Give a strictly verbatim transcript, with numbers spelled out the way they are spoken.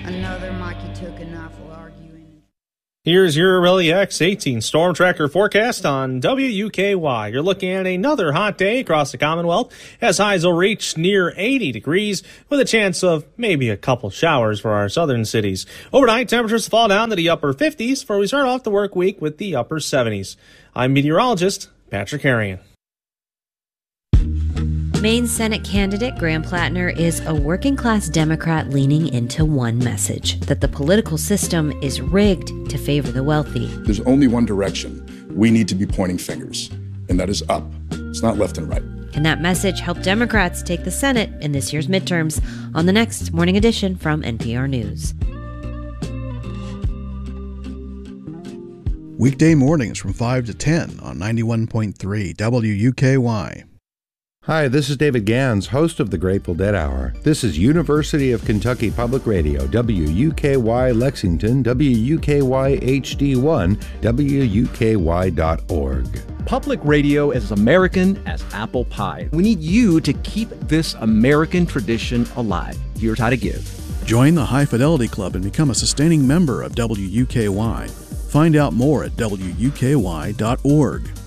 Another Mikey took a knife while arguing. Here's your Rally X eighteen Storm Tracker forecast on W U K Y. You're looking at another hot day across the Commonwealth as highs will reach near eighty degrees with a chance of maybe a couple showers for our southern cities. Overnight, temperatures fall down to the upper fifties before we start off the work week with the upper seventies. I'm meteorologist Patrick Harrigan. Maine Senate candidate Graham Plattner is a working-class Democrat leaning into one message, that the political system is rigged to favor the wealthy. There's only one direction we need to be pointing fingers, and that is up. It's not left and right. Can that message help Democrats take the Senate in this year's midterms? On the next Morning Edition from N P R News. Weekday mornings from five to ten on ninety-one point three W U K Y. Hi, this is David Gans, host of the Grateful Dead Hour. This is University of Kentucky Public Radio, W U K Y Lexington, W U K Y H D one, W U K Y dot org. Public radio is as American as apple pie. We need you to keep this American tradition alive. Here's how to give. Join the High Fidelity Club and become a sustaining member of W U K Y. Find out more at W U K Y dot org.